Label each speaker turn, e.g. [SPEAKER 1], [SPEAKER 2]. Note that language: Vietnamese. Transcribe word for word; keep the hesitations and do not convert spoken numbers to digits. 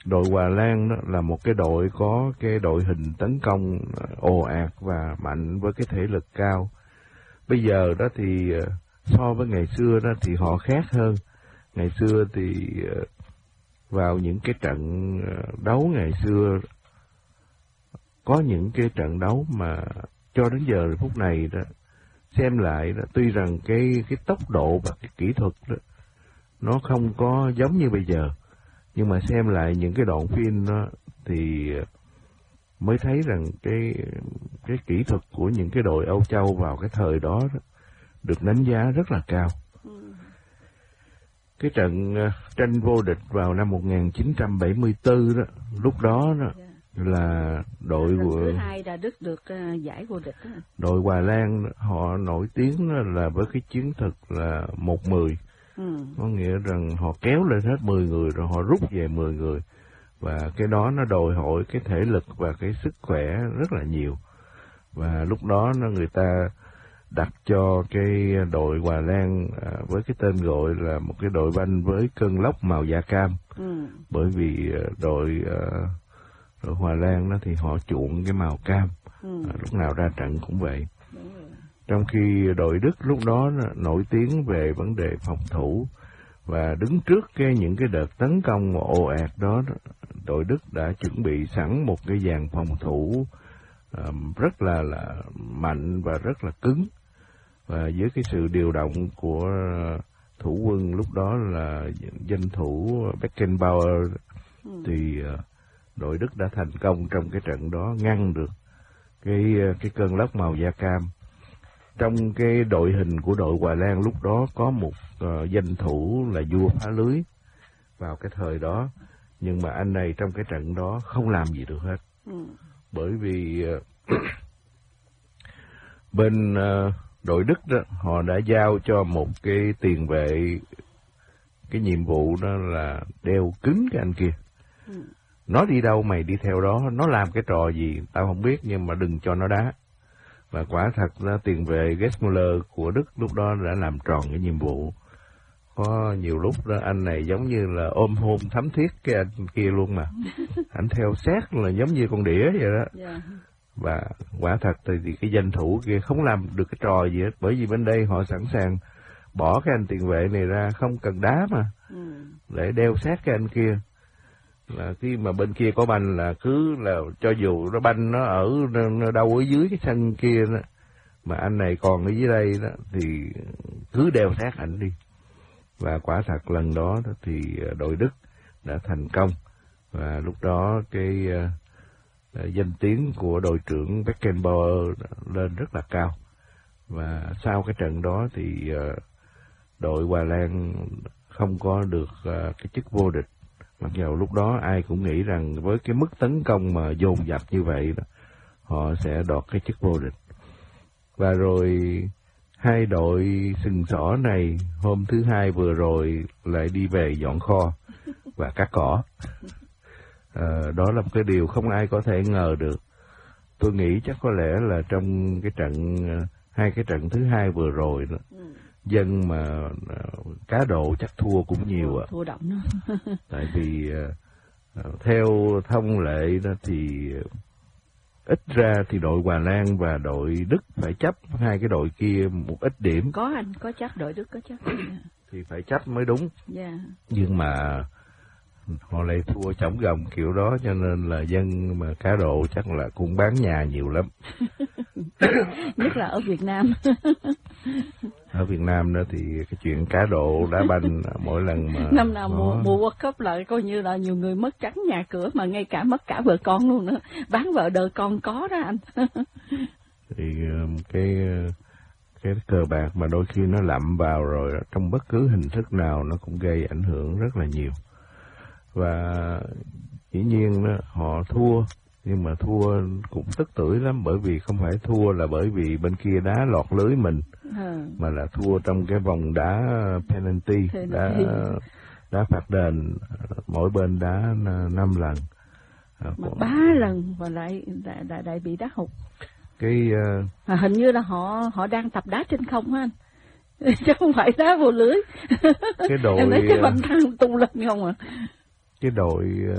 [SPEAKER 1] đội Hòa Lan đó là một cái đội có cái đội hình tấn công ồ ạt và mạnh với cái thể lực cao. Bây giờ đó thì so với ngày xưa đó thì họ khác hơn. Ngày xưa thì vào những cái trận đấu ngày xưa, có những cái trận đấu mà cho đến giờ phút này đó, xem lại đó, tuy rằng cái cái tốc độ và cái kỹ thuật đó, nó không có giống như bây giờ, nhưng mà xem lại những cái đoạn phim đó thì mới thấy rằng cái cái kỹ thuật của những cái đội Âu Châu vào cái thời đó, đó được đánh giá rất là cao. Cái trận tranh vô địch vào năm một nghìn chín trăm bảy mươi tư đó, lúc đó đó là đội
[SPEAKER 2] lần thứ hai đã Đức được uh, giải vô địch đó.
[SPEAKER 1] Đội Hòa Lan họ nổi tiếng là với cái chiến thuật là một mười. Ừ. Có nghĩa rằng họ kéo lên hết mười người rồi họ rút về mười người, và cái đó nó đòi hỏi cái thể lực và cái sức khỏe rất là nhiều. Và lúc đó nó người ta đặt cho cái đội Hòa Lan à, với cái tên gọi là một cái đội banh với cơn lốc màu da cam. Ừ. Bởi vì đội à, đội Hòa Lan đó thì họ chuộng cái màu cam. Ừ. À, lúc nào ra trận cũng vậy. Trong khi đội Đức lúc đó nổi tiếng về vấn đề phòng thủ, và đứng trước cái những cái đợt tấn công ồ ạt đó, đội Đức đã chuẩn bị sẵn một cái dàn phòng thủ um, rất là, là mạnh và rất là cứng. Và với cái sự điều động của thủ quân lúc đó là danh thủ Beckenbauer, ừ. thì uh, đội Đức đã thành công trong cái trận đó, ngăn được cái cái cơn lốc màu da cam. Trong cái đội hình của đội Hòa Lan lúc đó có một uh, danh thủ là vua phá lưới vào cái thời đó, nhưng mà anh này trong cái trận đó không làm gì được hết. Ừ. Bởi vì uh, bên uh, đội Đức đó, họ đã giao cho một cái tiền vệ cái nhiệm vụ đó là đeo cứng cái anh kia. Ừ. Nó đi đâu mày đi theo đó, nó làm cái trò gì tao không biết, nhưng mà đừng cho nó đá. Và quả thật là tiền vệ Gesmuller của Đức lúc đó đã làm tròn cái nhiệm vụ. Có nhiều lúc đó anh này giống như là ôm hôn thắm thiết cái anh kia luôn mà. Anh theo sát là giống như con đĩa vậy đó. Yeah. Và quả thật thì, thì cái danh thủ kia không làm được cái trò gì hết, bởi vì bên đây họ sẵn sàng bỏ cái anh tiền vệ này ra, không cần đá mà, ừ. để đeo sát cái anh kia. Là khi mà bên kia có banh là cứ là cho dù nó banh nó ở nó đâu ở dưới cái sân kia đó, mà anh này còn ở dưới đây đó thì cứ đeo sát ảnh đi. Và quả thật lần đó thì đội Đức đã thành công, và lúc đó cái uh, danh tiếng của đội trưởng Beckenbauer lên rất là cao. Và sau cái trận đó thì uh, đội Hòa Lan không có được uh, cái chức vô địch. Mặc dù lúc đó ai cũng nghĩ rằng với cái mức tấn công mà dồn dập như vậy đó, họ sẽ đoạt cái chức vô địch. Và rồi hai đội sừng sỏ này hôm thứ hai vừa rồi lại đi về dọn kho và cắt cỏ. À, đó là một cái điều không ai có thể ngờ được. Tôi nghĩ chắc có lẽ là trong cái trận hai cái trận thứ hai vừa rồi đó, dân mà uh, cá độ chắc thua cũng nhiều ạ. À.
[SPEAKER 2] Thua động đó.
[SPEAKER 1] Tại vì uh, theo thông lệ đó thì uh, ít ra thì đội Hòa Lan và đội Đức phải chấp hai cái đội kia một ít điểm.
[SPEAKER 2] Có anh, có chắc đội Đức có chắc.
[SPEAKER 1] Thì phải chấp mới đúng.
[SPEAKER 2] Yeah.
[SPEAKER 1] Nhưng mà họ lại thua chổng gồng kiểu đó, cho nên là dân mà cá độ chắc là cũng bán nhà nhiều lắm.
[SPEAKER 2] Nhất là ở Việt Nam.
[SPEAKER 1] Ở Việt Nam đó thì cái chuyện cá độ đá banh mỗi lần mà
[SPEAKER 2] năm nào
[SPEAKER 1] nó...
[SPEAKER 2] mùa mùa World Cup là coi như là nhiều người mất trắng nhà cửa, mà ngay cả mất cả vợ con luôn nữa, bán vợ đời con có đó anh.
[SPEAKER 1] Thì cái cái cờ bạc mà đôi khi nó lậm vào rồi trong bất cứ hình thức nào nó cũng gây ảnh hưởng rất là nhiều. Và dĩ nhiên đó, họ thua, nhưng mà thua cũng tức tưởi lắm, bởi vì không phải thua là bởi vì bên kia đá lọt lưới mình, ừ. mà là thua trong cái vòng đá penalty, đá, đá phạt đền, mỗi bên đá năm lần.
[SPEAKER 2] Mà ba lần và lại lại, lại, lại bị đá hụt.
[SPEAKER 1] Cái uh...
[SPEAKER 2] à, hình như là họ họ đang tập đá trên không á anh, chứ không phải đá vô lưới.
[SPEAKER 1] Cái đội
[SPEAKER 2] em thấy cái banh thang tung lên không à.
[SPEAKER 1] Cái đội